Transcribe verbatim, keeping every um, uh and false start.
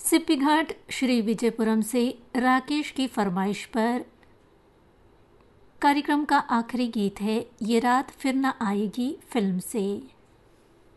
सिप्पी घाट श्री विजयपुरम से राकेश की फरमाइश पर कार्यक्रम का आखिरी गीत है ये रात फिर न आएगी फिल्म से।